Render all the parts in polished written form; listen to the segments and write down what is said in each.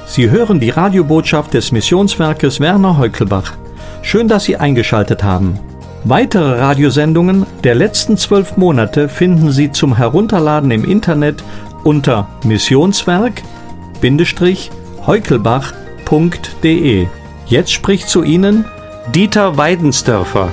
Sie hören die Radiobotschaft des Missionswerkes Werner Heukelbach. Schön, dass Sie eingeschaltet haben. Weitere Radiosendungen der letzten 12 Monate finden Sie zum Herunterladen im Internet unter missionswerk-heukelbach.de. Jetzt spricht zu Ihnen Dieter Weidensdörfer.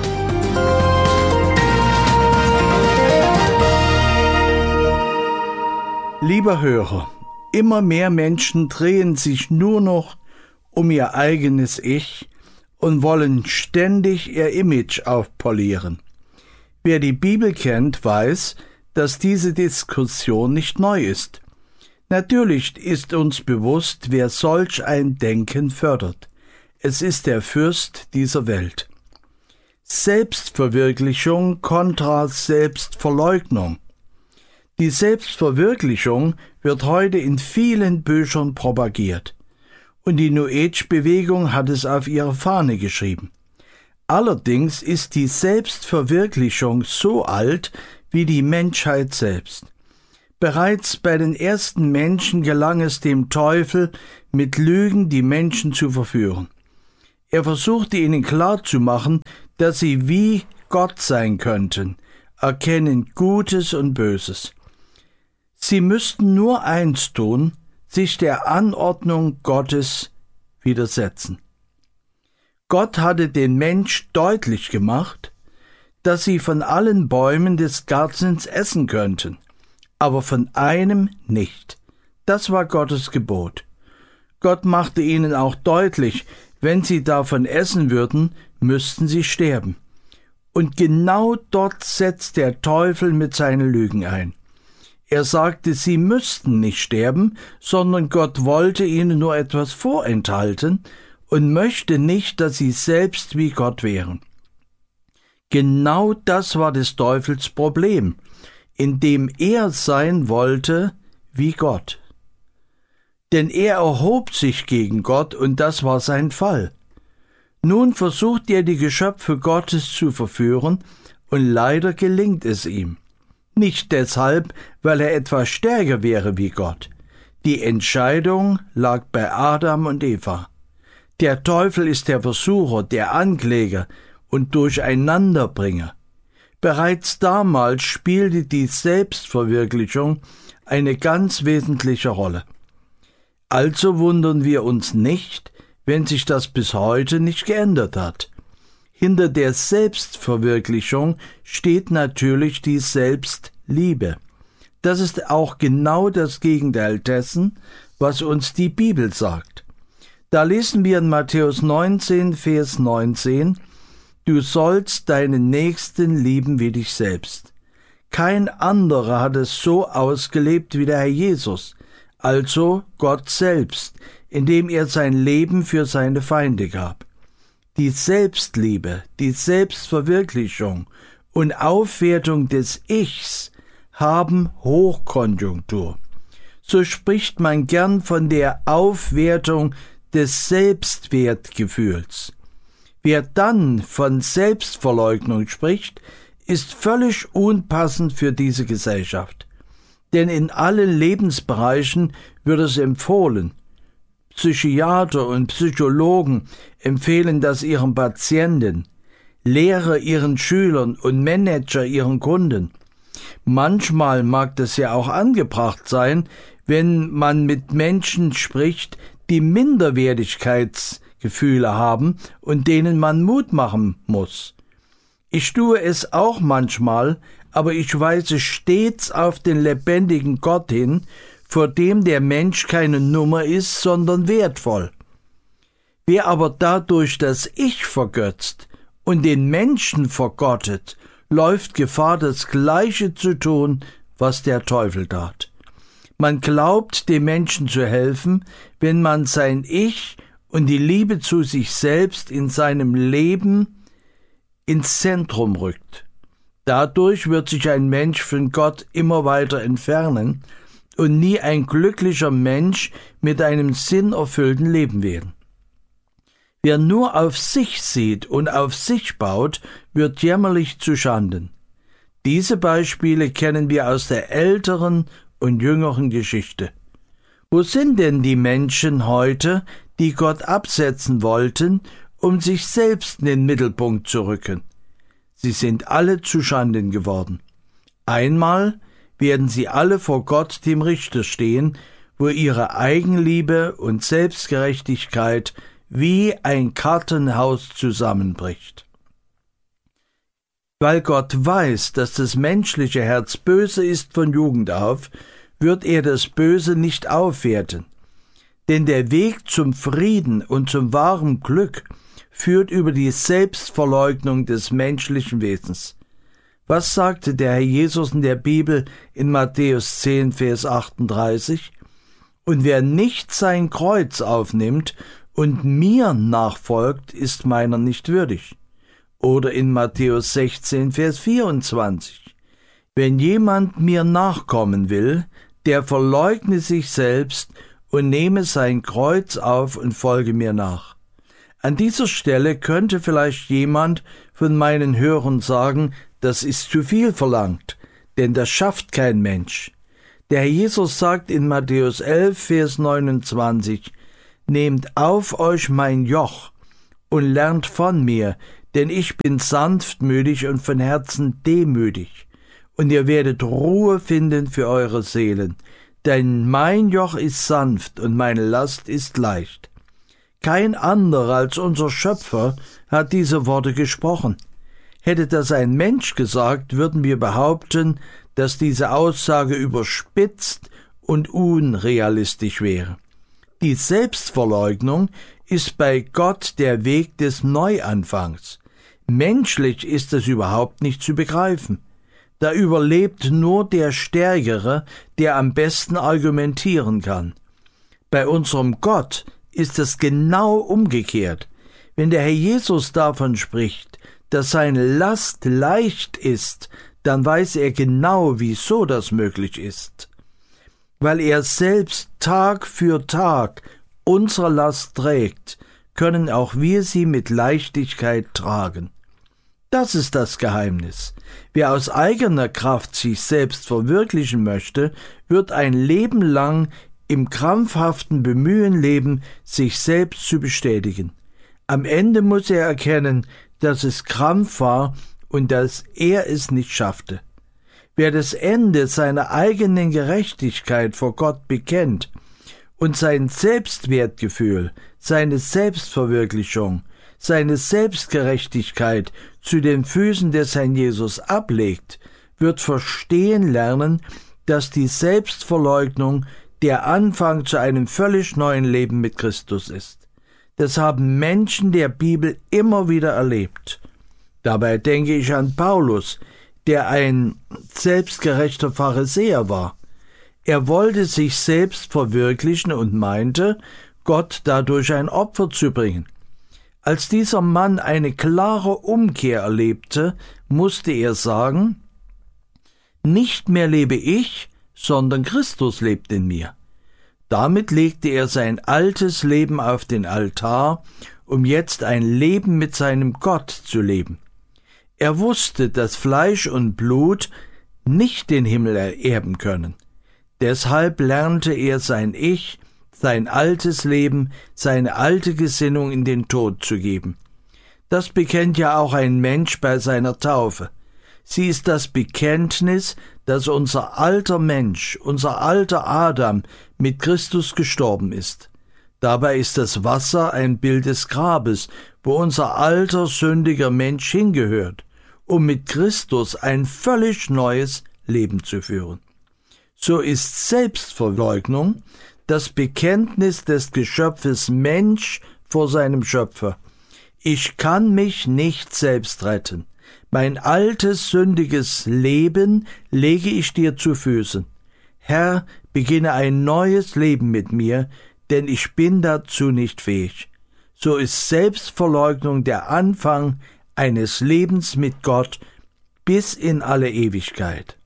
Lieber Hörer, immer mehr Menschen drehen sich nur noch um ihr eigenes Ich und wollen ständig ihr Image aufpolieren. Wer die Bibel kennt, weiß, dass diese Diskussion nicht neu ist. Natürlich ist uns bewusst, wer solch ein Denken fördert. Es ist der Fürst dieser Welt. Selbstverwirklichung kontra Selbstverleugnung. Die Selbstverwirklichung wird heute in vielen Büchern propagiert. Und die New Age-Bewegung hat es auf ihre Fahne geschrieben. Allerdings ist die Selbstverwirklichung so alt wie die Menschheit selbst. Bereits bei den ersten Menschen gelang es dem Teufel, mit Lügen die Menschen zu verführen. Er versuchte ihnen klarzumachen, dass sie wie Gott sein könnten, erkennen Gutes und Böses. Sie müssten nur eins tun, sich der Anordnung Gottes widersetzen. Gott hatte den Mensch deutlich gemacht, dass sie von allen Bäumen des Gartens essen könnten, aber von einem nicht. Das war Gottes Gebot. Gott machte ihnen auch deutlich, wenn sie davon essen würden, müssten sie sterben. Und genau dort setzt der Teufel mit seinen Lügen ein. Er sagte, sie müssten nicht sterben, sondern Gott wollte ihnen nur etwas vorenthalten und möchte nicht, dass sie selbst wie Gott wären. Genau das war des Teufels Problem, indem er sein wollte wie Gott. Denn er erhob sich gegen Gott und das war sein Fall. Nun versucht er, die Geschöpfe Gottes zu verführen und leider gelingt es ihm. Nicht deshalb, weil er etwas stärker wäre wie Gott. Die Entscheidung lag bei Adam und Eva. Der Teufel ist der Versucher, der Ankläger und Durcheinanderbringer. Bereits damals spielte die Selbstverwirklichung eine ganz wesentliche Rolle. Also wundern wir uns nicht, wenn sich das bis heute nicht geändert hat. Hinter der Selbstverwirklichung steht natürlich die Selbstliebe. Das ist auch genau das Gegenteil dessen, was uns die Bibel sagt. Da lesen wir in Matthäus 19, Vers 19, »Du sollst deinen Nächsten lieben wie dich selbst.« Kein anderer hat es so ausgelebt wie der Herr Jesus, also Gott selbst, indem er sein Leben für seine Feinde gab. Die Selbstliebe, die Selbstverwirklichung und Aufwertung des Ichs haben Hochkonjunktur. So spricht man gern von der Aufwertung des Selbstwertgefühls. Wer dann von Selbstverleugnung spricht, ist völlig unpassend für diese Gesellschaft. Denn in allen Lebensbereichen wird es empfohlen. Psychiater und Psychologen empfehlen das ihren Patienten, Lehrer ihren Schülern und Manager ihren Kunden. Manchmal mag das ja auch angebracht sein, wenn man mit Menschen spricht, die Minderwertigkeitsgefühle haben und denen man Mut machen muss. Ich tue es auch manchmal, aber ich weise stets auf den lebendigen Gott hin, vor dem der Mensch keine Nummer ist, sondern wertvoll. Wer aber dadurch das Ich vergötzt und den Menschen vergottet, läuft Gefahr, das Gleiche zu tun, was der Teufel tat. Man glaubt, dem Menschen zu helfen, wenn man sein Ich und die Liebe zu sich selbst in seinem Leben ins Zentrum rückt. Dadurch wird sich ein Mensch von Gott immer weiter entfernen und nie ein glücklicher Mensch mit einem sinnerfüllten Leben werden. Wer nur auf sich sieht und auf sich baut, wird jämmerlich zuschanden. Diese Beispiele kennen wir aus der älteren und jüngeren Geschichte. Wo sind denn die Menschen heute, die Gott absetzen wollten, um sich selbst in den Mittelpunkt zu rücken? Sie sind alle zuschanden geworden. Einmal werden sie alle vor Gott dem Richter stehen, wo ihre Eigenliebe und Selbstgerechtigkeit wie ein Kartenhaus zusammenbricht. Weil Gott weiß, dass das menschliche Herz böse ist von Jugend auf, wird er das Böse nicht aufwerten. Denn der Weg zum Frieden und zum wahren Glück führt über die Selbstverleugnung des menschlichen Wesens. Was sagte der Herr Jesus in der Bibel in Matthäus 10, Vers 38? Und wer nicht sein Kreuz aufnimmt und mir nachfolgt, ist meiner nicht würdig. Oder in Matthäus 16, Vers 24. Wenn jemand mir nachkommen will, der verleugne sich selbst und nehme sein Kreuz auf und folge mir nach. An dieser Stelle könnte vielleicht jemand von meinen Hörern sagen, das ist zu viel verlangt, denn das schafft kein Mensch. Der Herr Jesus sagt in Matthäus 11, Vers 29, Nehmt auf euch mein Joch und lernt von mir, denn ich bin sanftmütig und von Herzen demütig, und ihr werdet Ruhe finden für eure Seelen, denn mein Joch ist sanft und meine Last ist leicht. Kein anderer als unser Schöpfer hat diese Worte gesprochen. Hätte das ein Mensch gesagt, würden wir behaupten, dass diese Aussage überspitzt und unrealistisch wäre. Die Selbstverleugnung ist bei Gott der Weg des Neuanfangs. Menschlich ist es überhaupt nicht zu begreifen. Da überlebt nur der Stärkere, der am besten argumentieren kann. Bei unserem Gott ist es genau umgekehrt. Wenn der Herr Jesus davon spricht, dass seine Last leicht ist, dann weiß er genau, wieso das möglich ist. Weil er selbst Tag für Tag unsere Last trägt, können auch wir sie mit Leichtigkeit tragen. Das ist das Geheimnis. Wer aus eigener Kraft sich selbst verwirklichen möchte, wird ein Leben lang im krampfhaften Bemühen leben, sich selbst zu bestätigen. Am Ende muss er erkennen, dass es Krampf war und dass er es nicht schaffte. Wer das Ende seiner eigenen Gerechtigkeit vor Gott bekennt und sein Selbstwertgefühl, seine Selbstverwirklichung, seine Selbstgerechtigkeit zu den Füßen des Herrn Jesus ablegt, wird verstehen lernen, dass die Selbstverleugnung der Anfang zu einem völlig neuen Leben mit Christus ist. Das haben Menschen der Bibel immer wieder erlebt. Dabei denke ich an Paulus, der ein selbstgerechter Pharisäer war. Er wollte sich selbst verwirklichen und meinte, Gott dadurch ein Opfer zu bringen. Als dieser Mann eine klare Umkehr erlebte, musste er sagen, nicht mehr lebe ich, sondern Christus lebt in mir. Damit legte er sein altes Leben auf den Altar, um jetzt ein Leben mit seinem Gott zu leben. Er wusste, dass Fleisch und Blut nicht den Himmel ererben können. Deshalb lernte er sein Ich, sein altes Leben, seine alte Gesinnung in den Tod zu geben. Das bekennt ja auch ein Mensch bei seiner Taufe. Sie ist das Bekenntnis, dass unser alter Mensch, unser alter Adam mit Christus gestorben ist. Dabei ist das Wasser ein Bild des Grabes, wo unser alter, sündiger Mensch hingehört, um mit Christus ein völlig neues Leben zu führen. So ist Selbstverleugnung das Bekenntnis des Geschöpfes Mensch vor seinem Schöpfer. Ich kann mich nicht selbst retten. Mein altes, sündiges Leben lege ich dir zu Füßen. Herr, beginne ein neues Leben mit mir, denn ich bin dazu nicht fähig. So ist Selbstverleugnung der Anfang eines Lebens mit Gott bis in alle Ewigkeit.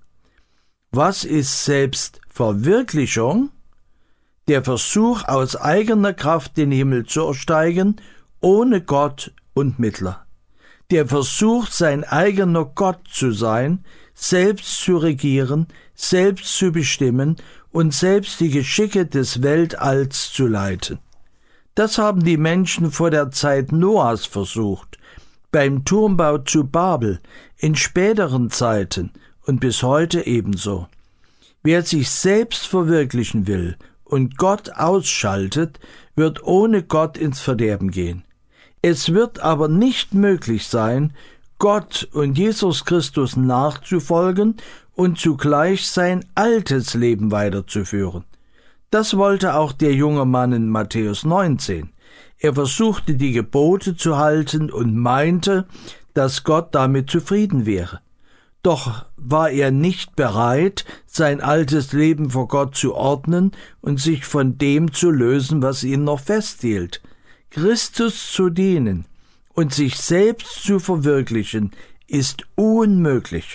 Was ist Selbstverwirklichung? Der Versuch, aus eigener Kraft den Himmel zu ersteigen, ohne Gott und Mittler. Der Versuch, sein eigener Gott zu sein, selbst zu regieren, selbst zu bestimmen und selbst die Geschicke des Weltalls zu leiten. Das haben die Menschen vor der Zeit Noahs versucht, beim Turmbau zu Babel, in späteren Zeiten und bis heute ebenso. Wer sich selbst verwirklichen will und Gott ausschaltet, wird ohne Gott ins Verderben gehen. Es wird aber nicht möglich sein, Gott und Jesus Christus nachzufolgen und zugleich sein altes Leben weiterzuführen. Das wollte auch der junge Mann in Matthäus 19. Er versuchte die Gebote zu halten und meinte, dass Gott damit zufrieden wäre. Doch war er nicht bereit, sein altes Leben vor Gott zu ordnen und sich von dem zu lösen, was ihn noch festhielt. Christus zu dienen und sich selbst zu verwirklichen, ist unmöglich.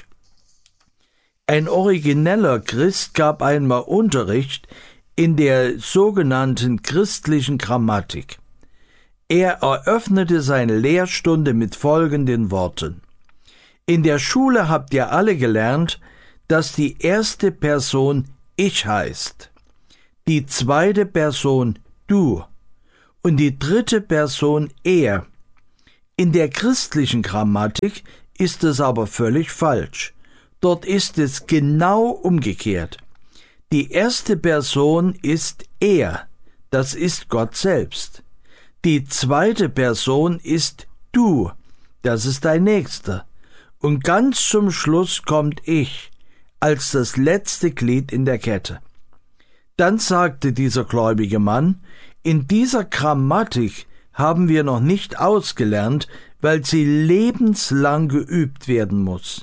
Ein origineller Christ gab einmal Unterricht in der sogenannten christlichen Grammatik. Er eröffnete seine Lehrstunde mit folgenden Worten: In der Schule habt ihr alle gelernt, dass die erste Person ich heißt, die zweite Person du und die dritte Person er. In der christlichen Grammatik ist es aber völlig falsch. Dort ist es genau umgekehrt. Die erste Person ist er, das ist Gott selbst. Die zweite Person ist du, das ist dein Nächster. Und ganz zum Schluss kommt ich, als das letzte Glied in der Kette. Dann sagte dieser gläubige Mann, in dieser Grammatik haben wir noch nicht ausgelernt, weil sie lebenslang geübt werden muss.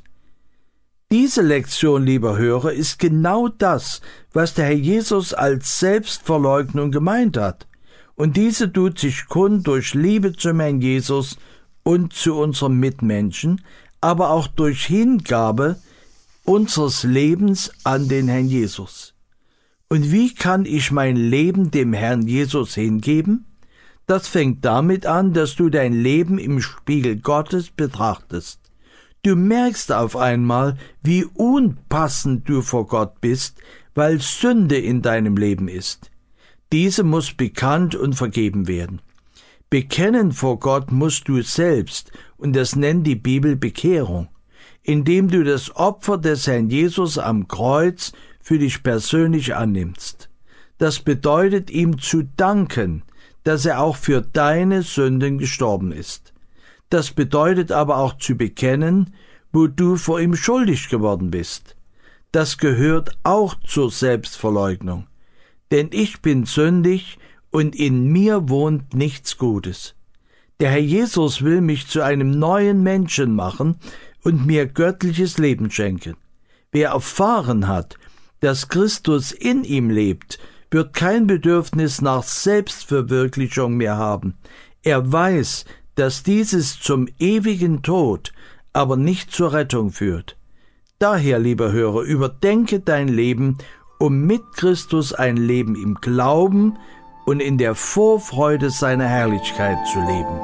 Diese Lektion, lieber Hörer, ist genau das, was der Herr Jesus als Selbstverleugnung gemeint hat. Und diese tut sich kund durch Liebe zum Herrn Jesus und zu unseren Mitmenschen, aber auch durch Hingabe unseres Lebens an den Herrn Jesus. Und wie kann ich mein Leben dem Herrn Jesus hingeben? Das fängt damit an, dass du dein Leben im Spiegel Gottes betrachtest. Du merkst auf einmal, wie unpassend du vor Gott bist, weil Sünde in deinem Leben ist. Diese muss bekannt und vergeben werden. Bekennen vor Gott musst du selbst, und das nennt die Bibel Bekehrung, indem du das Opfer des Herrn Jesus am Kreuz für dich persönlich annimmst. Das bedeutet, ihm zu danken, dass er auch für deine Sünden gestorben ist. Das bedeutet aber auch zu bekennen, wo du vor ihm schuldig geworden bist. Das gehört auch zur Selbstverleugnung. Denn ich bin sündig und in mir wohnt nichts Gutes. Der Herr Jesus will mich zu einem neuen Menschen machen und mir göttliches Leben schenken. Wer erfahren hat, dass Christus in ihm lebt, wird kein Bedürfnis nach Selbstverwirklichung mehr haben. Er weiß, dass dieses zum ewigen Tod, aber nicht zur Rettung führt. Daher, lieber Hörer, überdenke dein Leben, um mit Christus ein Leben im Glauben und in der Vorfreude seiner Herrlichkeit zu leben.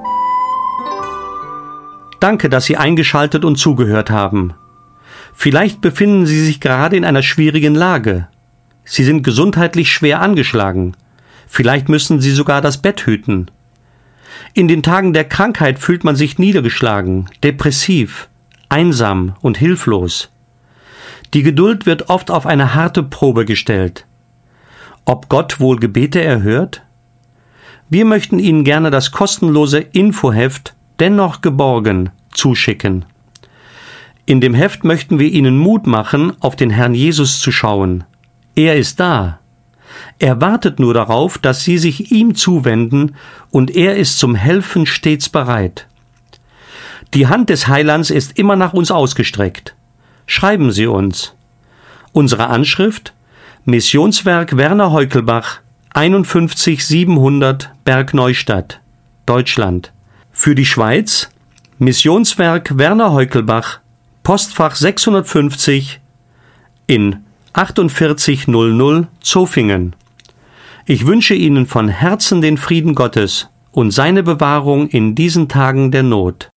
Danke, dass Sie eingeschaltet und zugehört haben. Vielleicht befinden Sie sich gerade in einer schwierigen Lage. Sie sind gesundheitlich schwer angeschlagen. Vielleicht müssen Sie sogar das Bett hüten. In den Tagen der Krankheit fühlt man sich niedergeschlagen, depressiv, einsam und hilflos. Die Geduld wird oft auf eine harte Probe gestellt. Ob Gott wohl Gebete erhört? Wir möchten Ihnen gerne das kostenlose Infoheft Dennoch geborgen zuschicken. In dem Heft möchten wir Ihnen Mut machen, auf den Herrn Jesus zu schauen. Er ist da. Er wartet nur darauf, dass Sie sich ihm zuwenden, und er ist zum Helfen stets bereit. Die Hand des Heilands ist immer nach uns ausgestreckt. Schreiben Sie uns. Unsere Anschrift: Missionswerk Werner Heukelbach, 51700 Bergneustadt, Deutschland. Für die Schweiz: Missionswerk Werner Heukelbach, Postfach 650 in 4800 Zofingen. Ich wünsche Ihnen von Herzen den Frieden Gottes und seine Bewahrung in diesen Tagen der Not.